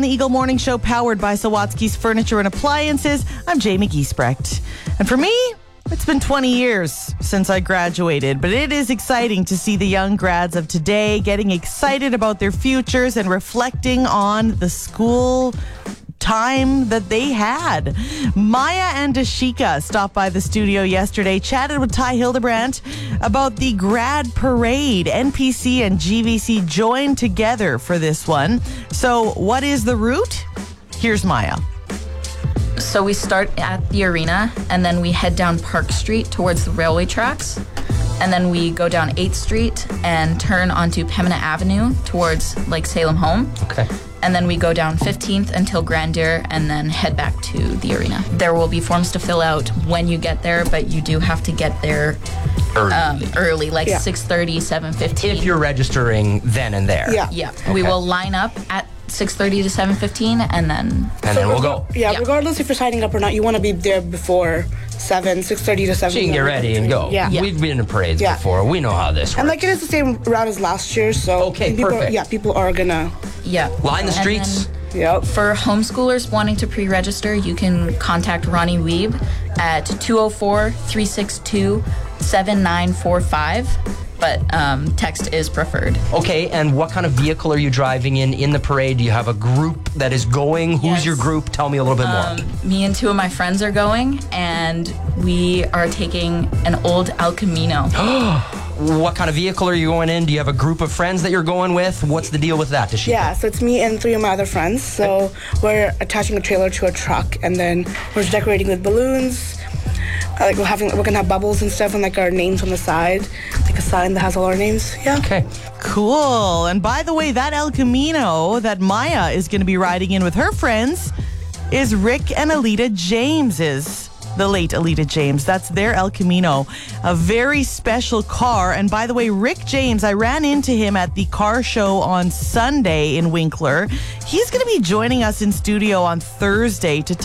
The Eagle Morning Show, powered by Sawatsky's Furniture and Appliances. I'm Jamie Giesbrecht. And for me, it's been 20 years since I graduated, but it is exciting to see the young grads of today getting excited about their futures and reflecting on the school time that they had. Maya and Dashika stopped by the studio yesterday, chatted with Ty Hildebrandt about the grad parade. NPC and GVC joined together for this one. So what is the route? Here's Maya. So we start at the arena, and then we head down Park Street towards the railway tracks. And then we go down 8th Street and turn onto Pembina Avenue towards Lake Salem Home. Okay. And then we go down 15th until Grandeur and then head back to the arena. There will be forms to fill out when you get there, but you do have to get there early, like 6:30, 7:15. If you're registering then and there. Yeah. Okay. We will line up at 6:30 to 7:15 and then we'll go. Yeah, regardless if you're signing up or not, you want to be there before 6:30 to 7. So you can get ready and go. Yeah. We've been to parades before. We know how this works. And like it is the same route as last year, so perfect. People are gonna line the streets. Yep. For homeschoolers wanting to pre-register, you can contact Ronnie Weeb at 204-362-7945. But text is preferred. Okay, and what kind of vehicle are you driving in the parade? Do you have a group that is going? Who's your group? Tell me a little bit more. Me and two of my friends are going, and we are taking an old El Camino. What kind of vehicle are you going in? Do you have a group of friends that you're going with? What's the deal with that, Dashika? Yeah, so it's me and 3 of my other friends. So we're attaching a trailer to a truck, and then we're decorating with balloons. We're gonna have bubbles and stuff, and like our names on the side, like a sign that has all our names. Yeah. Okay. Cool. And by the way, that El Camino that Maya is going to be riding in with her friends is Rick and Alita James's. The late Alita James. That's their El Camino. A very special car. And by the way, Rick James, I ran into him at the car show on Sunday in Winkler. He's going to be joining us in studio on Thursday to